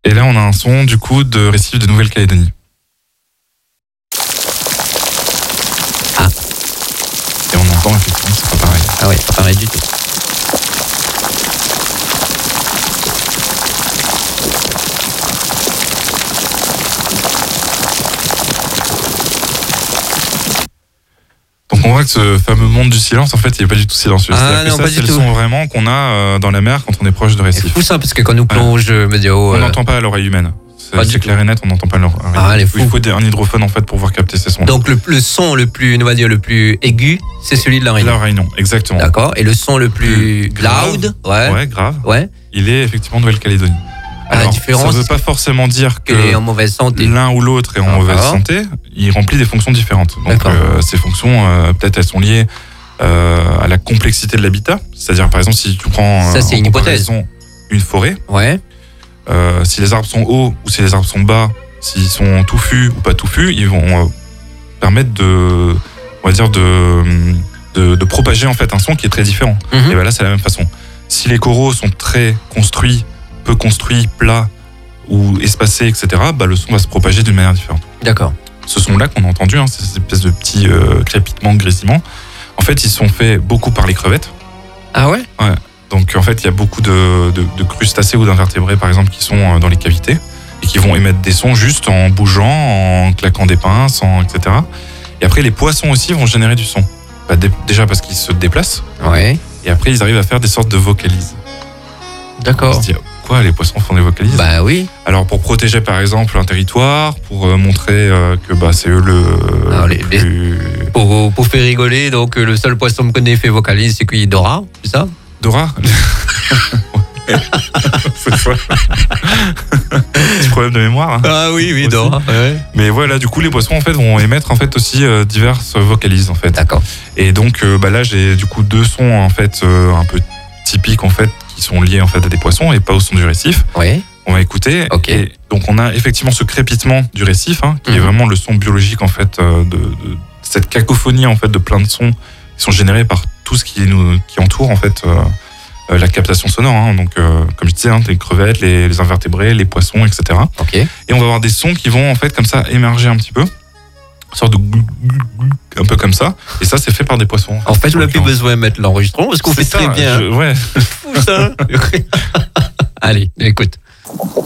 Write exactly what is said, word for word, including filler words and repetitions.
Et là, on a un son du coup de récif de Nouvelle-Calédonie. Ah. Et on entend effectivement, c'est pas pareil. Ah ouais, pas pareil du tout. Donc on voit que ce fameux monde du silence, en fait, il n'est pas du tout silencieux. Ah C'est-à-dire non, que pas ça, du c'est tout. le son vraiment qu'on a euh, dans la mer quand on est proche de C'est récif. fou ça, parce que quand nous plonge ouais. météo... On euh... n'entend pas à l'oreille humaine. C'est, Pas c'est du clair et net, on n'entend pas à l'oreille. Ah, les fous. Il faut des- un hydrophone en fait pour pouvoir capter ces sons. Donc le, le son le plus, on va dire, le plus aigu, c'est celui de la Réunion. La Réunion, exactement. D'accord. Et le son le plus Grave. loud, ouais. Ouais, grave. Ouais. Il est effectivement Nouvelle-Calédonie. Ah, la Alors, différence, ça ne veut pas forcément dire que qu'il est en mauvaise santé. l'un ou l'autre est en D'accord. mauvaise santé. Il remplit des fonctions différentes. Donc D'accord. euh, ces fonctions, euh, peut-être elles sont liées euh, à la complexité de l'habitat. C'est-à-dire par exemple si tu prends Ça, euh, c'est en une hypothèse. comparaison une forêt, Ouais. euh, si les arbres sont hauts ou si les arbres sont bas, s'ils sont touffus ou pas touffus, ils vont euh, permettre de, on va dire de, de, de propager en fait un son qui est très différent. Mhm. Et ben là c'est la même façon. Si les coraux sont très construits, peu construits, plats ou espacés, et cetera, bah, le son va se propager d'une manière différente. D'accord. Ce son-là qu'on a entendu, hein, ces espèces de petits euh, crépitements, grésillements, en fait, ils sont faits beaucoup par les crevettes. Ah ouais. Donc, en fait, il y a beaucoup de, de, de crustacés ou d'invertébrés, par exemple, qui sont euh, dans les cavités et qui vont émettre des sons juste en bougeant, en claquant des pinces, en, et cetera. Et après, les poissons aussi vont générer du son. Bah, dé- déjà parce qu'ils se déplacent, Ouais. et après, ils arrivent à faire des sortes de vocalises. On D'accord. se dit, quoi, les poissons font des vocalises? Bah oui. Alors, pour protéger, par exemple, un territoire, pour euh, montrer euh, que bah, c'est eux le, Alors, le les- plus... Pour, pour faire rigoler, donc euh, le seul poisson que connaît fait vocalise, c'est qu'il est Dora, c'est ça? Dora. C'est ça. Petit problème de mémoire. Hein. Ah oui, oui, Aussi. Dora. Ouais. Mais voilà, du coup, les poissons en fait vont émettre en fait aussi euh, diverses vocalises en fait. D'accord. Et donc, euh, bah là, j'ai du coup deux sons en fait euh, un peu typiques en fait qui sont liés en fait à des poissons et pas au son du récif. Ouais. On va écouter. Ok. Et donc, on a effectivement ce crépitement du récif, hein, qui Mhm. est vraiment le son biologique en fait euh, de, de cette cacophonie en fait de plein de sons qui sont générés par tout ce qui nous qui entoure en fait euh, euh, la captation sonore. Hein. Donc, euh, comme je disais, hein, les crevettes, les, les invertébrés, les poissons, et cetera. Ok. Et on va avoir des sons qui vont en fait comme ça émerger un petit peu, une sorte de glou, glou, glou, un peu comme ça. Et ça, c'est fait par des poissons. En fait, on n'a plus Donc, besoin de mettre l'enregistrement parce qu'on fait c'est très ça, bien. je- ouais. Fou ça. Allez, écoute.